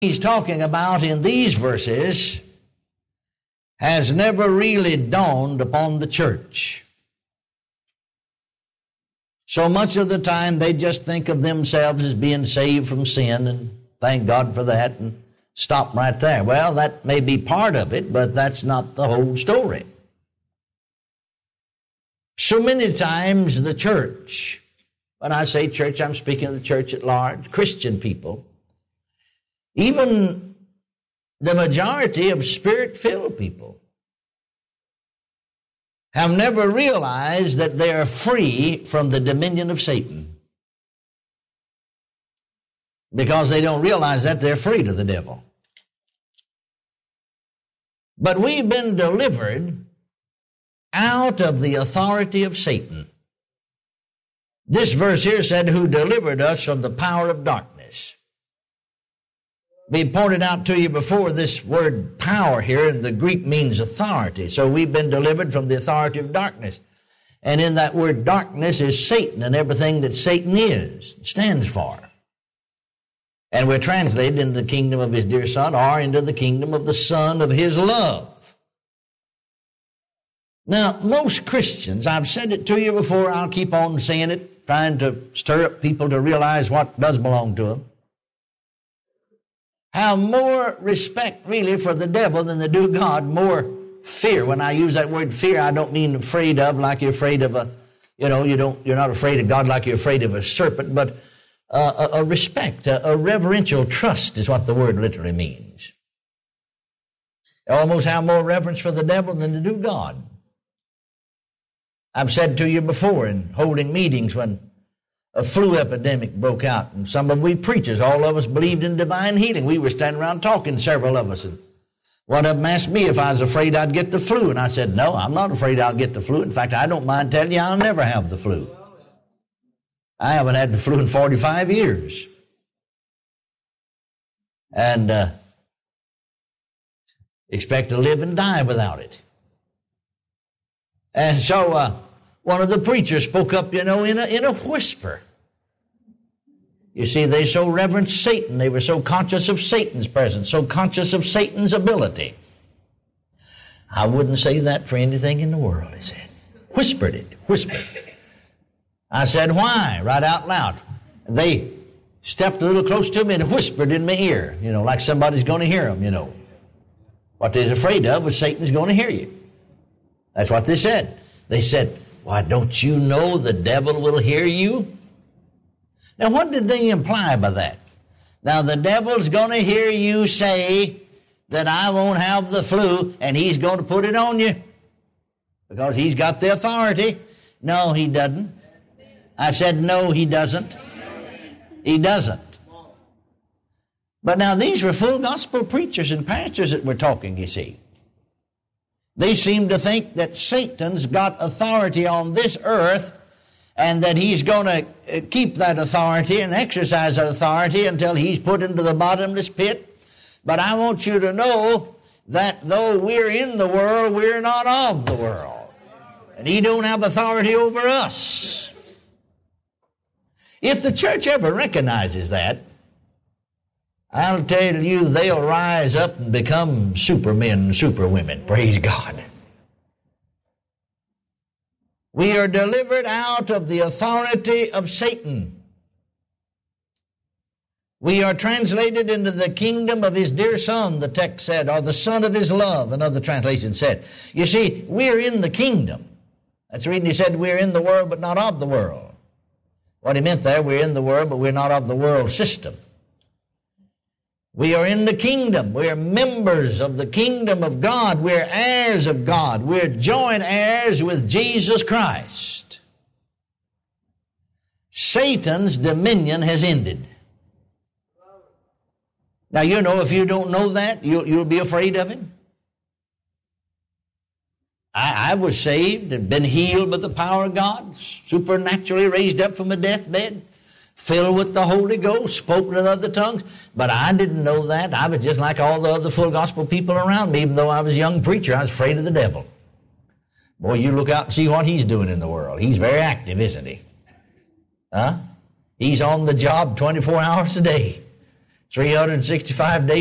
he's talking about in these verses has never really dawned upon the church. So much of the time they just think of themselves as being saved from sin, and thank God for that, and stop right there. Well, that may be part of it, but that's not the whole story. So many times the church, when I say church, I'm speaking of the church at large, Christian people, even the majority of Spirit-filled people, have never realized that they are free from the dominion of Satan. Because they don't realize that they're free to the devil. But we've been delivered out of the authority of Satan. This verse here said, who delivered us from the power of darkness. We pointed out to you before, this word power here in the Greek means authority. So we've been delivered from the authority of darkness. And in that word darkness is Satan and everything that Satan stands for. And we're translated into the kingdom of his dear Son, or into the kingdom of the Son of his love. Now, most Christians, I've said it to you before, I'll keep on saying it, trying to stir up people to realize what does belong to them, have more respect really for the devil than they do God, more fear. When I use that word fear, I don't mean afraid of like you're afraid of you're not afraid of God like you're afraid of a serpent, but a respect, a reverential trust is what the word literally means. They almost have more reverence for the devil than they do God. I've said to you before in holding meetings when a flu epidemic broke out, and some of we preachers, all of us believed in divine healing. We were standing around talking, several of us, and one of them asked me if I was afraid I'd get the flu, and I said, no, I'm not afraid I'll get the flu. In fact, I don't mind telling you I'll never have the flu. I haven't had the flu in 45 years. And expect to live and die without it. And so one of the preachers spoke up, in a whisper. You see, they so reverenced Satan. They were so conscious of Satan's presence, so conscious of Satan's ability. I wouldn't say that for anything in the world, he said. Whispered. I said, why? Right out loud. And they stepped a little close to me and whispered in my ear, like somebody's going to hear them, What they're afraid of is Satan's going to hear you. That's what they said. They said, why, don't you know the devil will hear you? Now, what did they imply by that? Now, the devil's going to hear you say that I won't have the flu, and he's going to put it on you because he's got the authority. No, he doesn't. I said, no, he doesn't. He doesn't. But now, these were full gospel preachers and pastors that were talking, you see. They seem to think that Satan's got authority on this earth and that he's going to keep that authority and exercise that authority until he's put into the bottomless pit. But I want you to know that though we're in the world, we're not of the world. And he don't have authority over us. If the church ever recognizes that, I'll tell you, they'll rise up and become supermen and superwomen. Praise God. We are delivered out of the authority of Satan. We are translated into the kingdom of his dear Son, the text said, or the Son of his love, another translation said. You see, we're in the kingdom. That's the reason he said we're in the world but not of the world. What he meant there, we're in the world but we're not of the world system. We are in the kingdom. We're members of the kingdom of God. We're heirs of God. We're joint heirs with Jesus Christ. Satan's dominion has ended. Now, if you don't know that, you'll be afraid of him. I was saved and been healed by the power of God, supernaturally raised up from a deathbed, filled with the Holy Ghost, spoken in other tongues. But I didn't know that. I was just like all the other full gospel people around me. Even though I was a young preacher, I was afraid of the devil. Boy, you look out and see what he's doing in the world. He's very active, isn't he? He's on the job 24 hours a day. 365 days